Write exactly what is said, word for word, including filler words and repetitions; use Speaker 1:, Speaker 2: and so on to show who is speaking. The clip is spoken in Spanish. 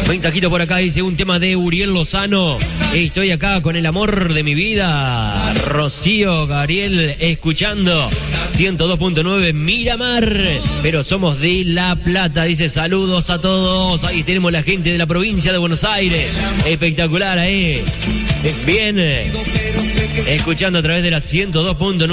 Speaker 1: Mensajito por acá, dice un tema de Uriel Lozano. Estoy acá con el amor de mi vida. Rocío Gabriel escuchando ciento dos punto nueve Miramar. Pero somos de La Plata. Dice saludos a todos. Ahí tenemos la gente de la provincia de Buenos Aires. Espectacular, eh. Bien. Escuchando a través de la ciento dos punto nueve.